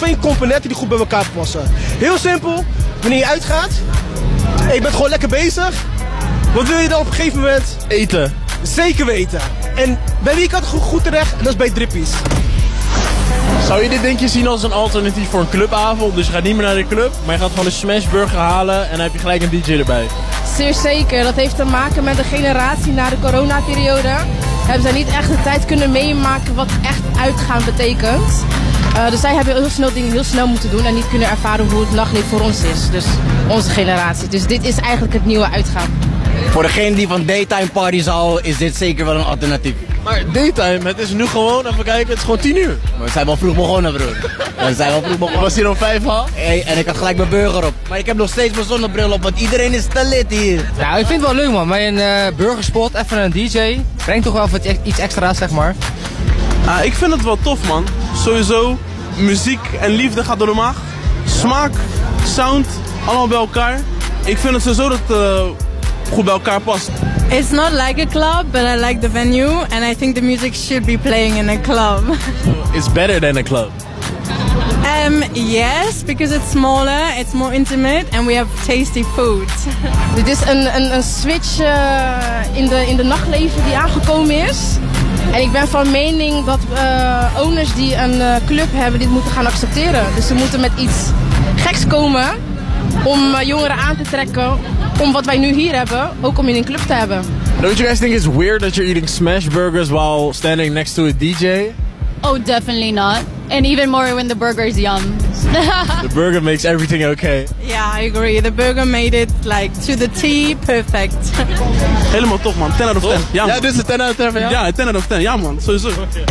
twee componenten die goed bij elkaar passen. Heel simpel, wanneer je uitgaat en je bent gewoon lekker bezig, wat wil je dan op een gegeven moment? Eten. Zeker weten. En bij wie kan het goed terecht? En dat is bij Drippies. Zou je dit denk je zien als een alternatief voor een clubavond? Dus je gaat niet meer naar de club, maar je gaat gewoon een smashburger halen en dan heb je gelijk een DJ erbij. Zeer zeker. Dat heeft te maken met de generatie na de coronaperiode. Hebben zij niet echt de tijd kunnen meemaken wat echt uitgaan betekent. Dus zij hebben heel snel dingen heel snel moeten doen en niet kunnen ervaren hoe het nachtleven voor ons is. Dus onze generatie. Dus dit is eigenlijk het nieuwe uitgaan. Voor degene die van daytime parties houdt, is dit zeker wel een alternatief. Maar daytime, het is nu gewoon, even kijken, het is gewoon 10 uur. Maar we zijn wel vroeg begonnen, broer. We zijn wel vroeg begonnen. Was hier om 5 al? Hey, en ik had gelijk mijn burger op. Maar ik heb nog steeds mijn zonnebril op, want iedereen is te lit hier. Ja, ik vind het wel leuk, man. Bij een burgerspot, even een DJ. Brengt toch wel iets extra's, zeg maar. Ik vind het wel tof, man. Sowieso, muziek en liefde gaat door de maag. Smaak, sound, allemaal bij elkaar. Ik vind het sowieso dat het goed bij elkaar past. It's not like a club, but I like the venue. And I think the music should be playing in a club. It's better than a club. Yes, because it's smaller, it's more intimate, and we have tasty food. Dit is een switch in de nachtleven die aangekomen is. En ik ben van mening dat owners die een club hebben dit moeten gaan accepteren. Dus ze moeten met iets geks komen om jongeren aan te trekken. Om wat wij nu hier hebben, ook om in een club te hebben. Don't you guys think it's weird that you're eating smash burgers while standing next to a DJ? Oh, definitely not. And even more when the burger is yum. The burger makes everything okay. Yeah, I agree. The burger made it like to the T, perfect. Helemaal top, man. 10 out of 10. Ja, Ja, dit is een 10 out of 10 van jou? Ja, 10 out of 10. Ja, man. Sowieso.